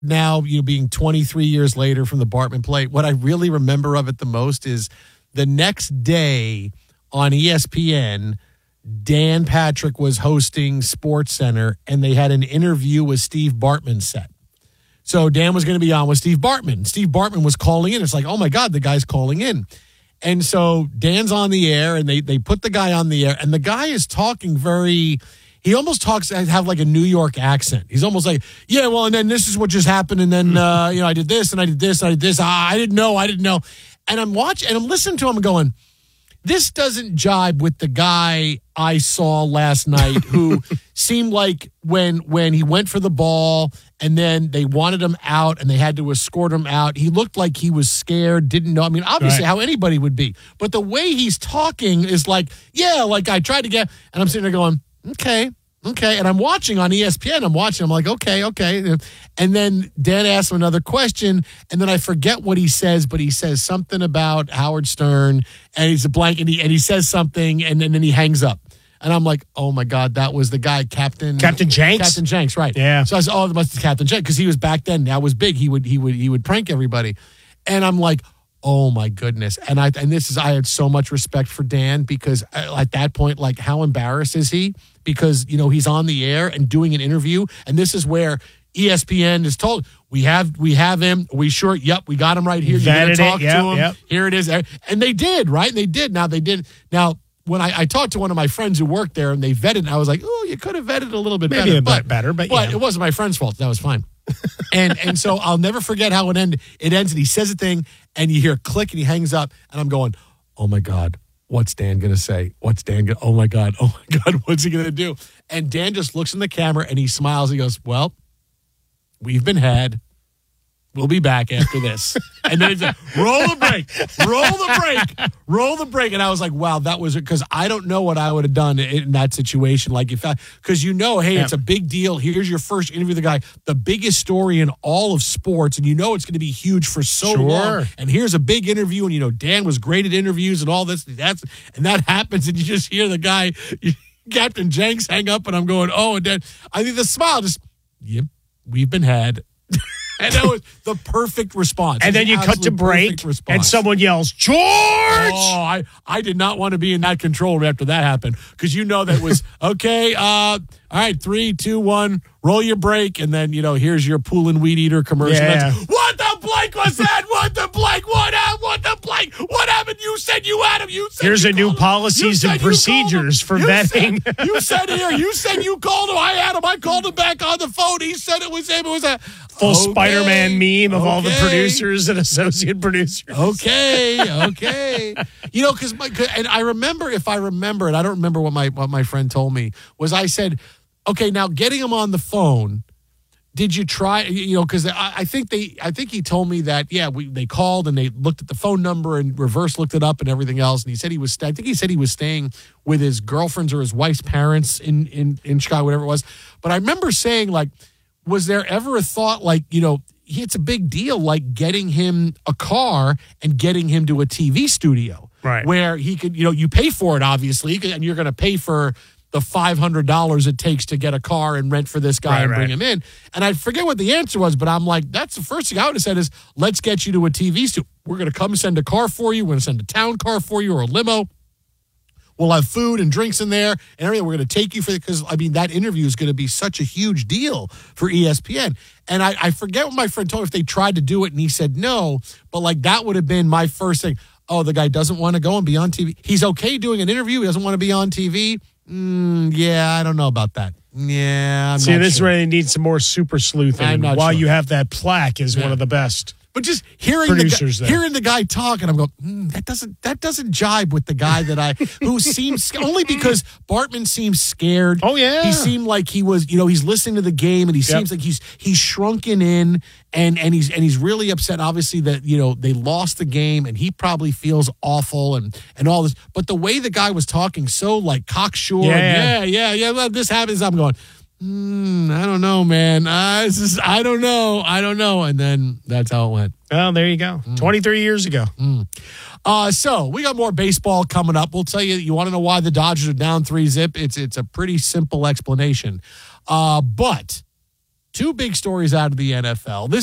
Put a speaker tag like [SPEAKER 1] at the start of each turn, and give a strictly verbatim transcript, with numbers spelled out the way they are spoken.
[SPEAKER 1] now, you know, being twenty-three years later from the Bartman play, what I really remember of it the most is the next day on E S P N, Dan Patrick was hosting SportsCenter, and they had an interview with Steve Bartman set. So Dan was going to be on with Steve Bartman. Steve Bartman was calling in. It's like, oh, my God, the guy's calling in. And so Dan's on the air, and they they put the guy on the air, and the guy is talking very – he almost talks – have like a New York accent. He's almost like, yeah, well, and then this is what just happened, and then, uh, you know, I did this, and I did this, and I did this. Ah, I didn't know, I didn't know. And I'm watching, and I'm listening to him going, this doesn't jibe with the guy I saw last night who seemed like when when he went for the ball and then they wanted him out and they had to escort him out, he looked like he was scared, didn't know. I mean, obviously, right. How anybody would be. But the way he's talking is like, yeah, like I tried to get, and I'm sitting there going, okay. Okay, and I'm watching on E S P N. I'm watching. I'm like, okay, okay. And then Dan asks him another question, and then I forget what he says, but he says something about Howard Stern, and he's a blank, and he, and he says something, and, and then he hangs up. And I'm like, oh, my God, that was the guy, Captain...
[SPEAKER 2] Captain Jenks?
[SPEAKER 1] Captain Jenks, right.
[SPEAKER 2] Yeah.
[SPEAKER 1] So I said, oh, it must be Captain Jenks, because he was back then. That was big. He would he would, he would prank everybody. And I'm like... oh my goodness. And I and this is I had so much respect for Dan because at that point, like, how embarrassed is he? Because, you know, he's on the air and doing an interview, and this is where E S P N is told, we have we have him, we sure, yep, we got him right here. You're gonna talk
[SPEAKER 2] it, yep,
[SPEAKER 1] to him.
[SPEAKER 2] Yep.
[SPEAKER 1] Here it is. And they did, right? They did. Now they did. Now when I, I talked to one of my friends who worked there and they vetted, and I was like, oh, you could have vetted a little bit
[SPEAKER 2] Maybe
[SPEAKER 1] better.
[SPEAKER 2] a
[SPEAKER 1] but,
[SPEAKER 2] bit better, but,
[SPEAKER 1] but
[SPEAKER 2] yeah.
[SPEAKER 1] It wasn't my friend's fault. That was fine. and and so I'll never forget how it ended. It ends and he says a thing and you hear a click and he hangs up and I'm going, oh my God, what's Dan going to say? What's Dan going to, oh my God, oh my God, what's he going to do? And Dan just looks in the camera and he smiles. He goes, well, we've been had. We'll be back after this. And then he's like, roll the break, roll the break, roll the break. And I was like, wow, that was it. Because I don't know what I would have done in that situation. Like, if I, because you know, hey, yeah. It's a big deal. Here's your first interview with the guy, the biggest story in all of sports. And you know it's going to be huge for so
[SPEAKER 2] sure.
[SPEAKER 1] long. And here's a big interview. And, you know, Dan was great at interviews and all this. That's, and that happens. And you just hear the guy, Captain Jenks, hang up. And I'm going, oh, and then I think the smile just, yep, we've been had. And that was the perfect response.
[SPEAKER 2] And then you cut to break, and someone yells, George! Oh,
[SPEAKER 1] I, I did not want to be in that control room after that happened. Because you know that was, okay, uh, all right, three, two, one, roll your break. And then, you know, here's your pool and weed eater commercial.
[SPEAKER 2] Yeah.
[SPEAKER 1] What the blank was that? What the blank? What, uh, what the blank? What happened? You said you had him. You said
[SPEAKER 2] Here's
[SPEAKER 1] you
[SPEAKER 2] a new
[SPEAKER 1] him.
[SPEAKER 2] policies and procedures for
[SPEAKER 1] you
[SPEAKER 2] vetting.
[SPEAKER 1] Said, you said here, you said you called him. I had him. I called him back on the phone. He said it was him. It was a
[SPEAKER 2] full
[SPEAKER 1] okay.
[SPEAKER 2] Spider-Man meme of
[SPEAKER 1] okay.
[SPEAKER 2] all the producers and associate producers.
[SPEAKER 1] Okay, okay. You know, because and I remember, if I remember it, I don't remember what my what my friend told me, was I said, okay, now getting him on the phone, did you try, you know, because I, I think they, I think he told me that, yeah, we they called and they looked at the phone number and reverse looked it up and everything else. And he said he was, I think he said he was staying with his girlfriend's or his wife's parents in, in, in Chicago, whatever it was. But I remember saying, like, was there ever a thought, like, you know, it's a big deal, like getting him a car and getting him to a T V studio.
[SPEAKER 2] Right.
[SPEAKER 1] Where he could, you know, you pay for it, obviously, and you're going to pay for the five hundred dollars it takes to get a car and rent for this guy
[SPEAKER 2] right,
[SPEAKER 1] and
[SPEAKER 2] right.
[SPEAKER 1] bring him in. And I forget what the answer was, but I'm like, that's the first thing I would have said is, let's get you to a T V studio. We're going to come send a car for you. We're going to send a town car for you or a limo. We'll have food and drinks in there and everything. We're going to take you for it because, I mean, that interview is going to be such a huge deal for E S P N. And I, I forget what my friend told me, if they tried to do it and he said no, but like that would have been my first thing. Oh, the guy doesn't want to go and be on T V. He's okay doing an interview. He doesn't want to be on T V. Mm, yeah, I don't know about that. Yeah, I'm
[SPEAKER 2] See,
[SPEAKER 1] not
[SPEAKER 2] this
[SPEAKER 1] sure.
[SPEAKER 2] is where they need some more super sleuthing.
[SPEAKER 1] I'm not
[SPEAKER 2] While
[SPEAKER 1] sure.
[SPEAKER 2] you have that plaque is
[SPEAKER 1] Yeah.
[SPEAKER 2] one of the best.
[SPEAKER 1] But just hearing
[SPEAKER 2] producers
[SPEAKER 1] the,
[SPEAKER 2] there.
[SPEAKER 1] hearing the guy talk, and I'm going, mm, that doesn't that doesn't jibe with the guy that I who seems only because Bartman seems scared.
[SPEAKER 2] Oh yeah,
[SPEAKER 1] he seemed like he was, you know, he's listening to the game, and he
[SPEAKER 2] Yep.
[SPEAKER 1] seems like he's he's shrunken in, and and he's and he's really upset. Obviously, that you know they lost the game, and he probably feels awful and and all this. But the way the guy was talking, so like cocksure,
[SPEAKER 2] Yeah.
[SPEAKER 1] yeah, yeah, yeah. Well, this happens. I'm going. Mm, I don't know, man. Uh, it's just, I don't know. I don't know. And then that's how it went.
[SPEAKER 2] Oh, there you go.
[SPEAKER 1] Mm.
[SPEAKER 2] twenty-three years ago.
[SPEAKER 1] Mm. Uh, so we got more baseball coming up. We'll tell you, you want to know why the Dodgers are down three zip? It's it's a pretty simple explanation. Uh, but two big stories out of the N F L. This